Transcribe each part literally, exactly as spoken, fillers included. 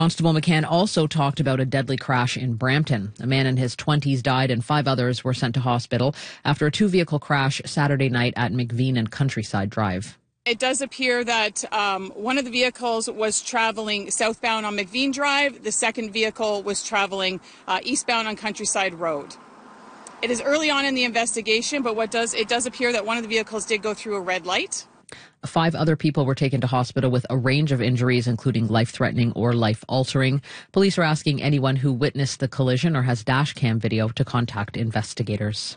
Constable McCann also talked about a deadly crash in Brampton. A man in his twenties died and five others were sent to hospital after a two-vehicle crash Saturday night at McVean and Countryside Drive. It does appear that um, one of the vehicles was traveling southbound on McVean Drive. The second vehicle was traveling uh, eastbound on Countryside Road. It is early on in the investigation, but what does it does appear that one of the vehicles did go through a red light. Five other people were taken to hospital with a range of injuries, including life-threatening or life-altering. Police are asking anyone who witnessed the collision or has dash cam video to contact investigators.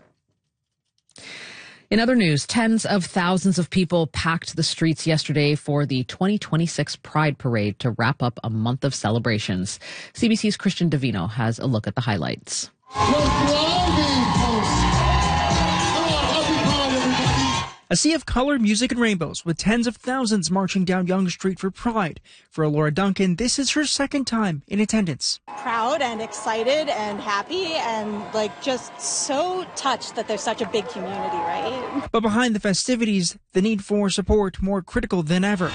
In other news, tens of thousands of people packed the streets yesterday for the twenty twenty-six Pride Parade to wrap up a month of celebrations. C B C's Christian Davino has a look at the highlights. A sea of color, music, and rainbows with tens of thousands marching down Yonge Street for Pride. For Laura Duncan, this is her second time in attendance. Proud and excited and happy and like just so touched that there's such a big community, right? But behind the festivities, the need for support more critical than ever.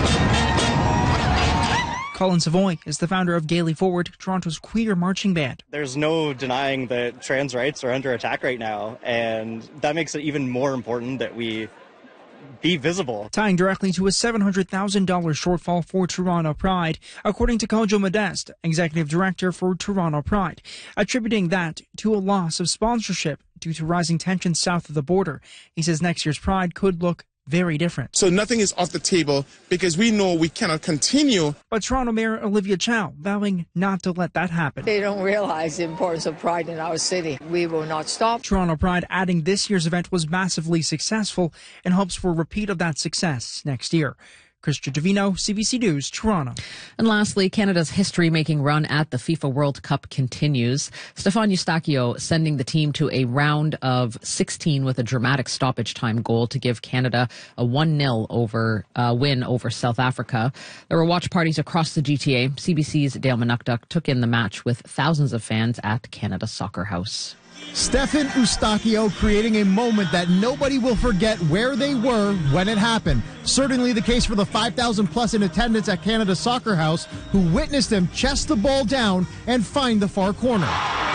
Colin Savoy is the founder of Gaily Forward, Toronto's queer marching band. There's no denying that trans rights are under attack right now, and that makes it even more important that we be visible. Tying directly to a seven hundred thousand dollars shortfall for Toronto Pride, according to Kojo Modeste, executive director for Toronto Pride, attributing that to a loss of sponsorship due to rising tensions south of the border. He says next year's Pride could look very different. So nothing is off the table because we know we cannot continue. But Toronto Mayor Olivia Chow vowing not to let that happen. They don't realize the importance of Pride in our city. We will not stop. Toronto Pride adding this year's event was massively successful and hopes for a repeat of that success next year. Christian Davino, C B C News, Toronto. And lastly, Canada's history-making run at the FIFA World Cup continues. Stefan Eustáquio sending the team to a round of sixteen with a dramatic stoppage time goal to give Canada a one nil over uh, win over South Africa. There were watch parties across the G T A. C B C's Dale Manukduk took in the match with thousands of fans at Canada Soccer House. Stefan Eustáquio creating a moment that nobody will forget where they were when it happened. Certainly the case for the five thousand plus in attendance at Canada Soccer House who witnessed him chest the ball down and find the far corner.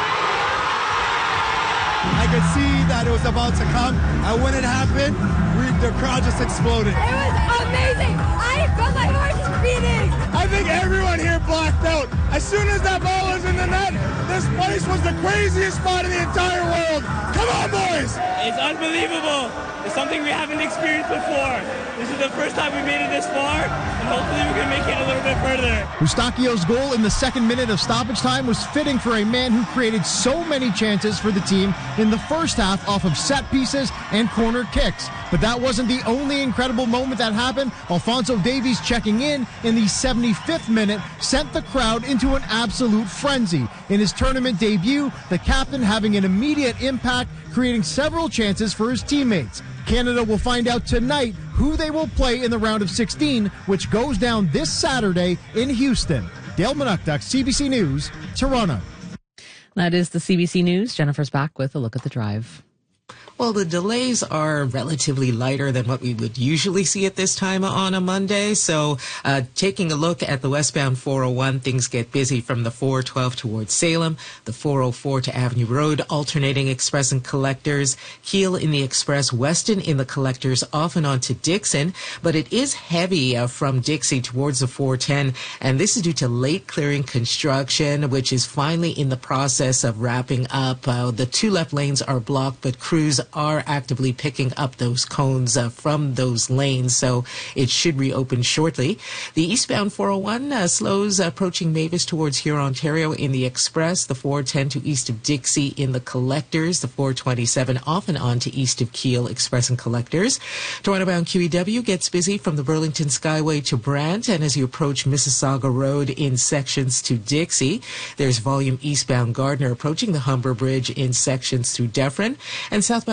I could see that it was about to come, and when it happened, we, the crowd just exploded. It was amazing. I felt my heart just beating. I think everyone here blacked out. As soon as that ball was in the net, this place was the craziest spot in the entire world. Come on, boys! It's unbelievable. It's something we haven't experienced before. This is the first time we made it this far, and hopefully we're going to make it a little bit further. Eustáquio's goal in the second minute of stoppage time was fitting for a man who created so many chances for the team in the first half off of set pieces and corner kicks. But that wasn't the only incredible moment that happened. Alphonso Davies checking in in the seventy-fifth minute sent the crowd into an absolute frenzy. In his tournament debut, the captain having an immediate impact, creating several chances for his teammates. Canada will find out tonight who they will play in the round of sixteen, which goes down this Saturday in Houston. Dale Manukduk, C B C News, Toronto. That is the C B C News. Jennifer's back with a look at the drive. Well, the delays are relatively lighter than what we would usually see at this time on a Monday. So uh, taking a look at the westbound four oh one, things get busy from the four twelve towards Salem, the four oh four to Avenue Road, alternating express and collectors, Keele in the express, Weston in the collectors, off and on to Dixon. But it is heavy uh, from Dixie towards the four ten, and this is due to late clearing construction, which is finally in the process of wrapping up. Uh, the two left lanes are blocked, but crews are actively picking up those cones uh, from those lanes, so it should reopen shortly. The eastbound four oh one uh, slows approaching Mavis towards Huron, Ontario in the express, the four ten to east of Dixie in the collectors, the four twenty-seven off and on to east of Keele, express and collectors. Toronto-bound Q E W gets busy from the Burlington Skyway to Brant, and as you approach Mississauga Road in sections to Dixie, there's volume eastbound Gardner approaching the Humber Bridge in sections through Dufferin, and southbound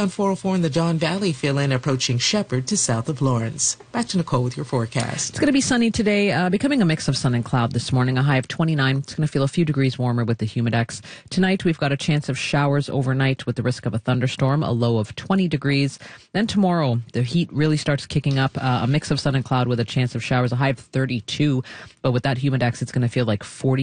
westbound four oh four in the Don Valley fill-in approaching Shepherd to south of Lawrence. Back to Nicole with your forecast. It's going to be sunny today, uh, becoming a mix of sun and cloud this morning, a high of twenty-nine. It's going to feel a few degrees warmer with the humidex. Tonight, we've got a chance of showers overnight with the risk of a thunderstorm, a low of twenty degrees. Then tomorrow, the heat really starts kicking up, uh, a mix of sun and cloud with a chance of showers, a high of thirty-two. But with that humidex, it's going to feel like forty